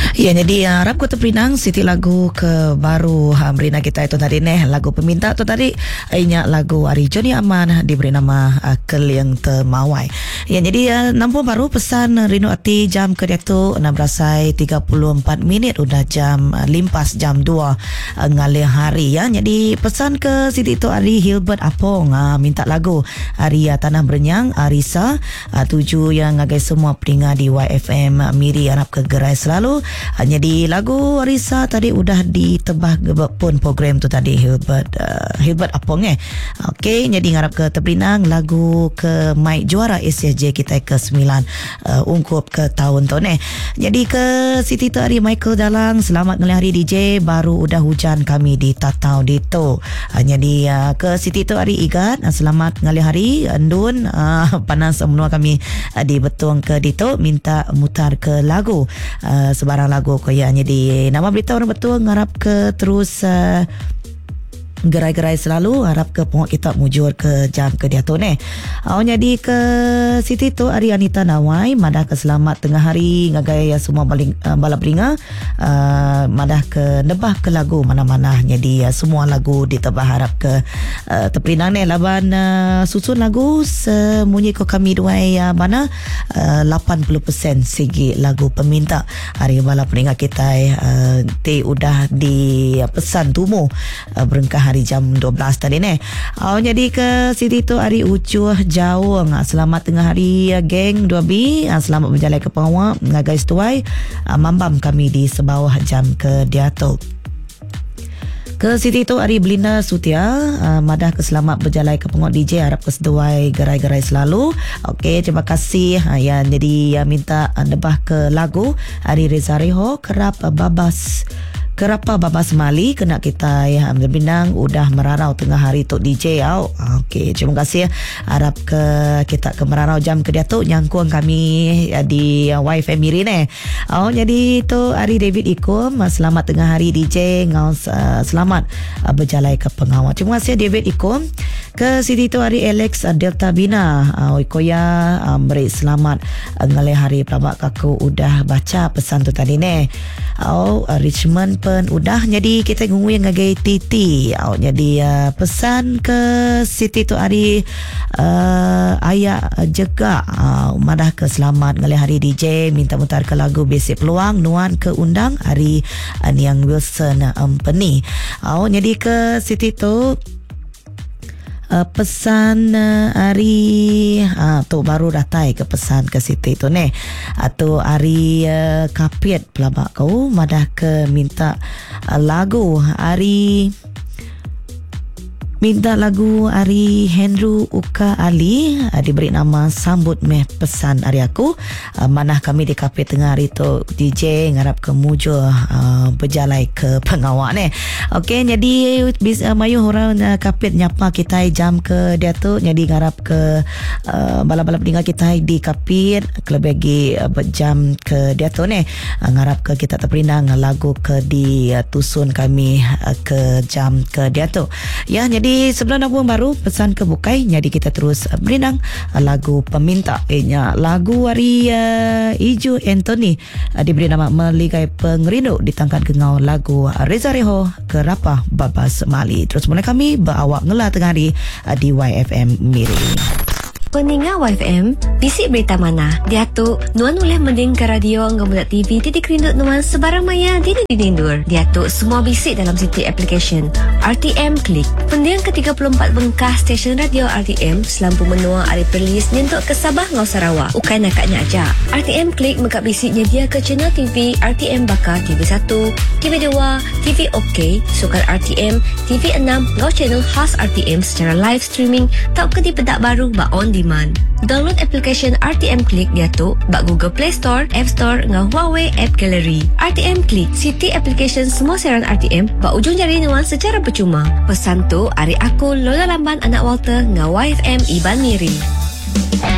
Ya, jadi harap kota Perinang Siti lagu ke baru Merina kita itu tadi lagu peminta tu tadi inya lagu Ari Joni Aman diberi nama Keliang Temawai. Ya, jadi nampung baru pesan Rino Ati jam ke dia tu 16:34 udah jam limpas jam 2 ngalih hari ya. Jadi pesan ke Siti itu Ari Hilbert Apong minta lagu Ari Tanah Berenyang Arisa 7 yang ngagai semua peningat di YFM Miri harap ke gerai selalu. Jadi lagu Arisa tadi udah ditebah pun program tu tadi Hilbert Apong Okey, jadi ngarap ke Teperinang lagu ke Mike Juara SSJ kita ke 9 ungkup ke tahun tu Jadi ke Siti tu hari Michael Dalang selamat ngelih hari DJ baru udah hujan kami di Tatau Dito. Jadi ke Siti tu hari Igat selamat ngelih hari Andun panas semua kami di Betung ke Dito minta mutar ke lagu sebarang lagu koyanya di nama berita orang betul ngarap ke terus gerai-gerai selalu harap ke pengok kita mujur ke jam ke dia tu jadi ke Siti tu Ari Anita Nawai madah ke selamat tengah hari ngagai semua balap ringa madah ke nebah ke lagu mana-mana jadi semua lagu ditebah harap ke Teperinang laban susun lagu semunyi ko kami duai mana 80% segi lagu peminta hari balap ringa kita te udah di pesan tumu berengkah hari jam 12 tadi jadi ke Siti tu hari Ucuh Jawang selamat tengah hari geng 2B selamat berjalan ke pengawak guys tuai mambam kami di sebawah jam ke dia tu. Ke Siti tu Ari Belinda Sutia madah ke selamat berjalan ke pengok DJ harap ke seduai gerai-gerai selalu. Okey, terima kasih ya. Jadi minta nebah ke lagu Ari Reza Reho Kerapa Babas Mali kena kita Bintang udah merarau tengah hari tok DJ Okey, terima kasih harap ke kita ke merarau jam ke dia tu nyangkung kami di YFM Miri jadi tu Ari David Ikum selamat tengah hari DJ ngau selamat berjalan ke pengawal. Terima kasih David Ikum. Ke Siti tu Ari Alex Delta Bina koya beri selamat ngalih hari pelabak kaku udah baca pesan tu tadi Richmond pun udah jadi kita ngunggu yang ngagai Titi jadi pesan ke Siti tu hari ayah jega madah ke selamat ngalih hari DJ minta mutar ke lagu Basic Peluang Nuan ke undang hari Niang Wilson Empeni jadi ke Siti tu pesan hari tu baru datai ke pesan ke Siti tu atau hari kapit pelabak kau madah ke minta lagu hari minta lagu Ari Henry Uka Ali diberi nama Sambut Meh Pesan Ari Aku manah kami di kafe tengah hari tu DJ ngarap ke mujur berjalan ke pengawak Okey, jadi mayu orang kafe nyapa kita jam ke dia tu jadi ngarap ke balap-balap tinggal kita di kafe kelebih jam ke dia tu ngarap ke kita Teperinang lagu ke di tusun kami ke jam ke dia tu ya. Jadi sebelum nabung baru pesan ke bukai jadi kita terus berenang lagu peminta lagu hari Ijo Anthony diberi nama Meligai Pengerindu ditangkan ke ngau lagu Reza Reho Kerapa Babas Mali. Terus mulai kami berawak ngelah tengah hari di YFM Miri. Peningat YFM, bisik berita mana? Dia tu, nuan boleh mending ke radio ngomong TV titik rindut nuan sebarang maya di dindur. Dia tu semua bisik dalam Siti application RTM Klik. Pendiang ke-34 bengkah stesen radio RTM selampu menua hari perlis nyentuk ke Sabah ngau Sarawak. Ukai nakaknya aja. RTM Klik mengkap bisik nyedia ke channel TV RTM Bakar TV1, TV2, TV OK, Sukar RTM, TV6 ngau channel khas RTM secara live streaming tak ke di pedak baru ba on demand. Download application RTM Klik dia tu bak Google Play Store, App Store ngau Huawei App Gallery. RTM Klik, Siti application semua siaran RTM bak ujung jari nuan secara percuma. Pesan tu Ari Aku Lola Lamban anak Walter ngau YFM Iban Miri.